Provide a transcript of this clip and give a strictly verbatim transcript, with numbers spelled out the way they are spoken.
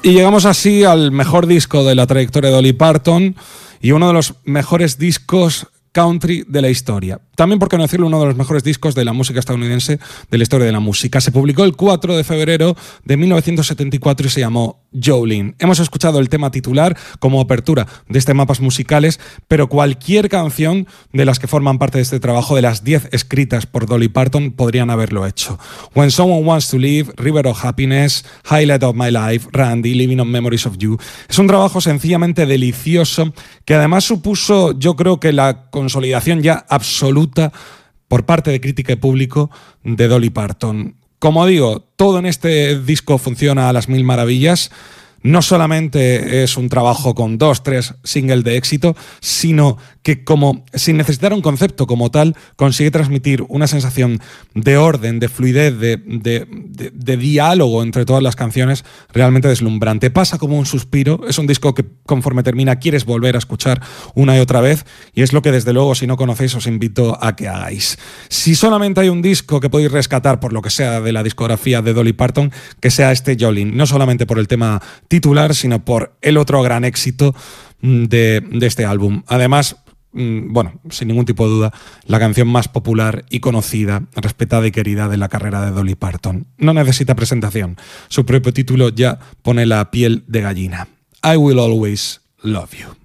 Y llegamos así al mejor disco de la trayectoria de Dolly Parton y uno de los mejores discos country de la historia. También, por qué no decirlo, uno de los mejores discos de la música estadounidense de la historia de la música. Se publicó el cuatro de febrero de mil novecientos setenta y cuatro y se llamó Jolene. Hemos escuchado el tema titular como apertura de este Mapas Musicales, pero cualquier canción de las que forman parte de este trabajo, de las diez escritas por Dolly Parton, podrían haberlo hecho. When Someone Wants to Live, River of Happiness, Highlight of My Life, Randy, Living on Memories of You. Es un trabajo sencillamente delicioso que además supuso, yo creo que la consolidación ya absoluta por parte de crítica y público de Dolly Parton. Como digo, todo en este disco funciona a las mil maravillas. No solamente es un trabajo con dos, tres singles de éxito, sino que como sin necesitar un concepto como tal, consigue transmitir una sensación de orden, de fluidez, de, de, de, de diálogo entre todas las canciones realmente deslumbrante. Pasa como un suspiro, es un disco que conforme termina quieres volver a escuchar una y otra vez, y es lo que desde luego, si no conocéis, os invito a que hagáis. Si solamente hay un disco que podéis rescatar por lo que sea de la discografía de Dolly Parton, que sea este Jolene, no solamente por el tema titular, sino por el otro gran éxito de, de este álbum. Además, bueno, sin ningún tipo de duda, la canción más popular y conocida, respetada y querida de la carrera de Dolly Parton. No necesita presentación. Su propio título ya pone la piel de gallina. I Will Always Love You.